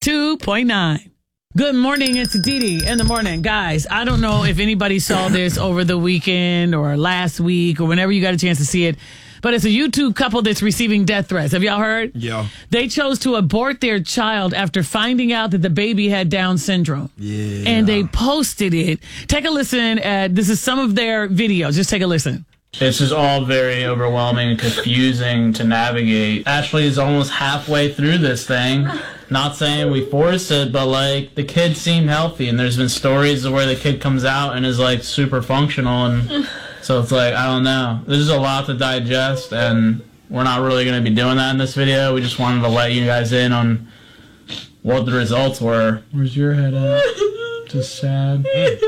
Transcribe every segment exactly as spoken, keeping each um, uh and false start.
two point nine. Good morning. It's Dee Dee in the morning. Guys, I don't know if anybody saw this over the weekend or last week or whenever you got a chance to see it, but it's a YouTube couple that's receiving death threats. Have y'all heard? Yeah. They chose to abort their child after finding out that the baby had Down syndrome. Yeah. And they posted it. Take a listen at, this is some of their videos. Just take a listen. This is all very overwhelming and confusing to navigate. Ashley is almost halfway through this thing. Not saying we forced it, but like the kid seemed healthy, and there's been stories where the kid comes out and is like super functional, and so it's like, I don't know. This is a lot to digest, and we're not really going to be doing that in this video. We just wanted to let you guys in on what the results were. Where's your head at? Just sad.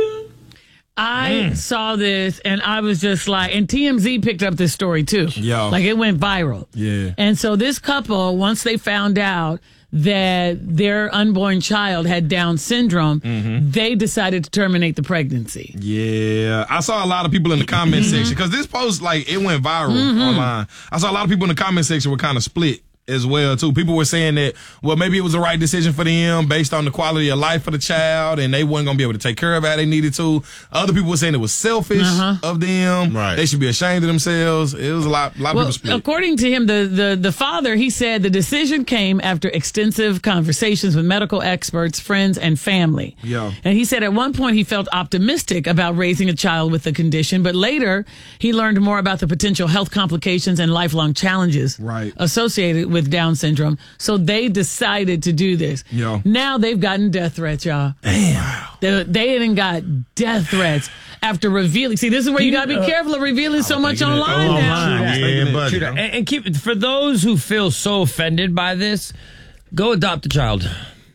I mm. saw this and I was just like, and T M Z picked up this story too. Yeah. Like it went viral. Yeah. And so this couple, once they found out that their unborn child had Down syndrome, mm-hmm. they decided to terminate the pregnancy. Yeah. I saw a lot of people in the comment mm-hmm. section because this post, like, it went viral mm-hmm. online. I saw a lot of people in the comment section were kind of split as well, too. People were saying that, well, maybe it was the right decision for them based on the quality of life for the child, and they weren't going to be able to take care of it how they needed to. Other people were saying it was selfish uh-huh. of them. Right. They should be ashamed of themselves. It was a lot, a lot well, of people split. According to him, the, the, the father, he said the decision came after extensive conversations with medical experts, friends, and family. Yeah. And he said at one point he felt optimistic about raising a child with the condition, but later he learned more about the potential health complications and lifelong challenges right. associated with Down syndrome. So they decided to do this. Yeah. Now they've gotten death threats, y'all. Damn. They, they even got death threats after revealing. See, this is where you, you got to be uh, careful of revealing so much online it, now. Oh, yeah, buddy. And, and keep for those who feel so offended by this, go adopt a child.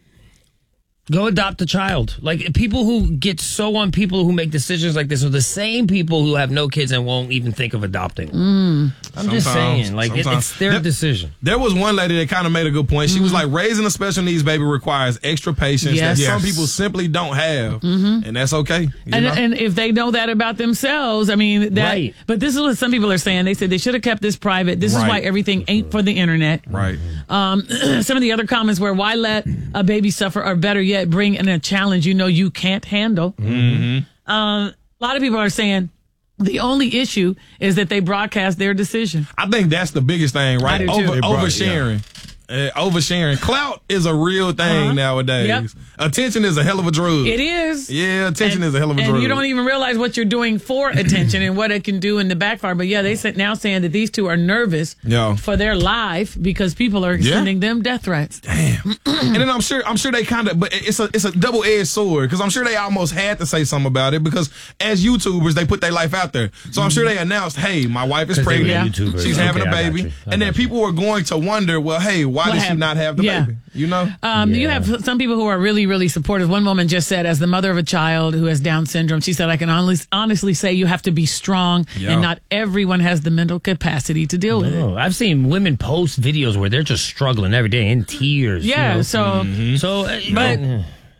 Go adopt a child. Like, people who get so on people who make decisions like this are the same people who have no kids and won't even think of adopting. Mm. I'm just saying, like, it, it's their there, decision. There was one lady that kind of made a good point. She mm-hmm. was like, raising a special needs baby requires extra patience yes. that yes. some people simply don't have. Mm-hmm. And that's okay. And, and if they know that about themselves, I mean, that. Right. But this is what some people are saying. They said they should have kept this private. This right. is why everything ain't for the internet. Right. Um, some of the other comments were, why let a baby suffer, or better yet, bring in a challenge you know you can't handle. Mm-hmm. Um, a lot of people are saying the only issue is that they broadcast their decision. I think that's the biggest thing, right? Over, brought, oversharing. Yeah. Uh, oversharing. Clout is a real thing uh-huh. nowadays. Yep. Attention is a hell of a drug. It is. Yeah, attention and, is a hell of a and drug. And you don't even realize what you're doing for attention and what it can do in the backfire. But yeah, they said now saying that these two are nervous yeah. for their life because people are sending yeah. them death threats. Damn. And then I'm sure I'm sure they kind of, but it's a it's a double edged sword because I'm sure they almost had to say something about it because as YouTubers they put their life out there. So I'm sure they announced, hey, my wife is pregnant. Yeah. She's having okay, a baby, and then people were going to wonder, well, hey, why what does happened? she not have the yeah. baby? You know? Um, yeah. You have some people who are really, really supportive. One woman just said, as the mother of a child who has Down syndrome, she said, I can honestly, honestly say you have to be strong, yeah. and not everyone has the mental capacity to deal with no, it. I've seen women post videos where they're just struggling every day in tears. Yeah, you know? so, mm-hmm. so, uh, but know.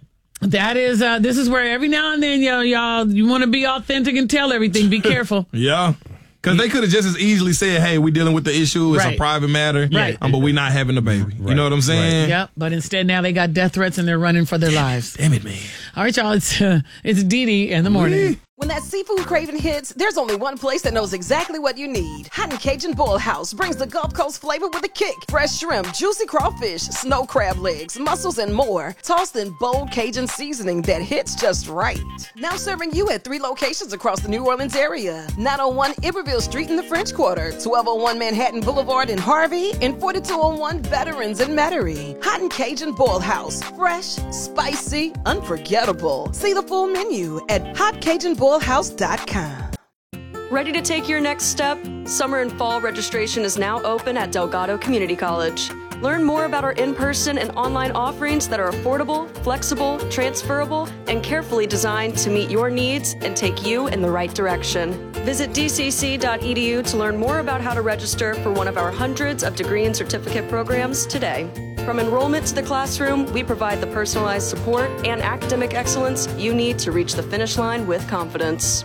that is, uh, this is where every now and then, y'all, y'all you want to be authentic and tell everything. Be careful. Yeah. Because they could have just as easily said, hey, we're dealing with the issue. It's right. a private matter. Right. Um, but we're not having a baby. Right. You know what I'm saying? Right. Yep. But instead now they got death threats and they're running for their lives. Damn it, man. All right, y'all. It's, uh, it's Dee Dee in the morning. When that seafood craving hits, there's only one place that knows exactly what you need. Hot and Cajun Boil House brings the Gulf Coast flavor with a kick. Fresh shrimp, juicy crawfish, snow crab legs, mussels, and more. Tossed in bold Cajun seasoning that hits just right. Now serving you at three locations across the New Orleans area. nine oh one Iberville Street in the French Quarter, twelve oh one Manhattan Boulevard in Harvey, and forty-two oh one Veterans in Metairie. Hot and Cajun Boil House. Fresh, spicy, unforgettable. See the full menu at hot cajun boil house dot com. Ready to take your next step? Summer and fall registration is now open at Delgado Community College. Learn more about our in-person and online offerings that are affordable, flexible, transferable, and carefully designed to meet your needs and take you in the right direction. Visit d c c dot e d u to learn more about how to register for one of our hundreds of degree and certificate programs today. From enrollment to the classroom, we provide the personalized support and academic excellence you need to reach the finish line with confidence.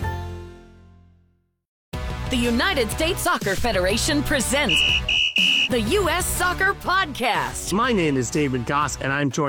The United States Soccer Federation presents the U S Soccer Podcast. My name is David Goss, and I'm joined